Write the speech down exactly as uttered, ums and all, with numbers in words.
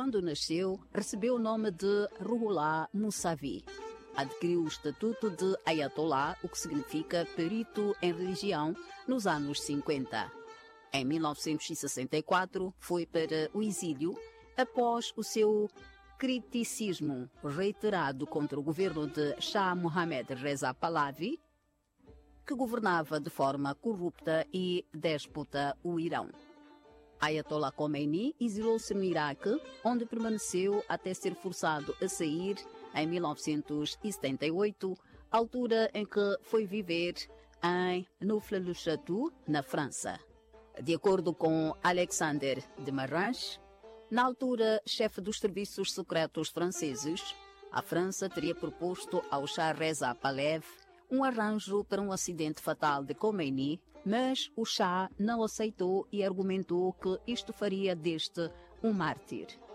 quando nasceu, recebeu o nome de Ruhollah Mousavi. Adquiriu o estatuto de Ayatollah, o que significa perito em religião, nos anos cinquenta. Em mil novecentos e sessenta e quatro, foi para o exílio após o seu criticismo reiterado contra o governo de Shah Mohammad Reza Pahlavi, que governava de forma corrupta e déspota o Irão. Ayatollah Khomeini exilou-se no Iraque, onde permaneceu até ser forçado a sair em mil novecentos e setenta e oito, altura em que foi viver em Neaufle-le-Château, na França. De acordo com Alexander de Marange, na altura chefe dos serviços secretos franceses, a França teria proposto ao Shah Reza Pahlavi um arranjo para um acidente fatal de Khomeini, mas o Shah não aceitou e argumentou que isto faria deste um mártir.